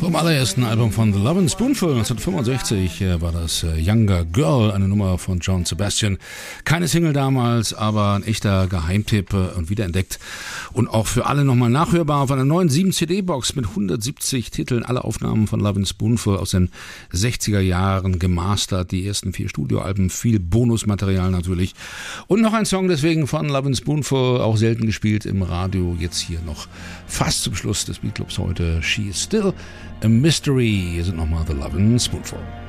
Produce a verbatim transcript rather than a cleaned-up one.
Vom allerersten Album von The Lovin' Spoonful neunzehnhundertfünfundsechzig war das Younger Girl, eine Nummer von John Sebastian. Keine Single damals, aber ein echter Geheimtipp und wiederentdeckt. Und auch für alle nochmal nachhörbar auf einer neuen sieben C D-Box mit hundertsiebzig Titeln. Alle Aufnahmen von Lovin' Spoonful aus den sechziger Jahren gemastert. Die ersten vier Studioalben, viel Bonusmaterial natürlich. Und noch ein Song deswegen von Lovin' Spoonful, auch selten gespielt im Radio. Jetzt hier noch fast zum Schluss des Beatclubs heute. She is Still a Mystery. Hier sind nochmal The Lovin' Spoonful.